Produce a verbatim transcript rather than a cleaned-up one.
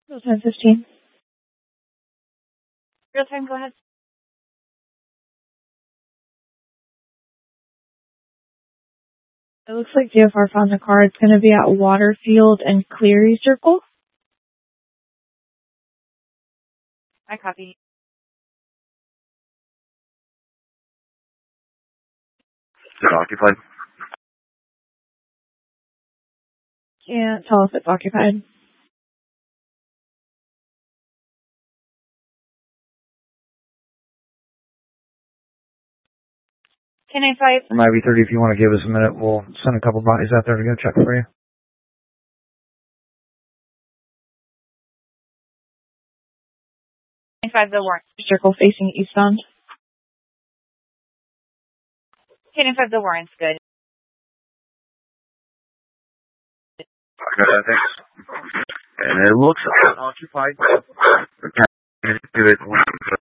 ten fifteen. Real time, go ahead. It looks like D F R found the car. It's going to be at Waterfield and Cleary Circle. I copy. Is it occupied? Can't tell if it's occupied. Can I five? From I V thirty, if you want to give us a minute, we'll send a couple bodies out there to go check for you. Five the Warren Circle facing eastbound. Ten five the Warren's good. Okay, thanks. And it looks occupied. Do it.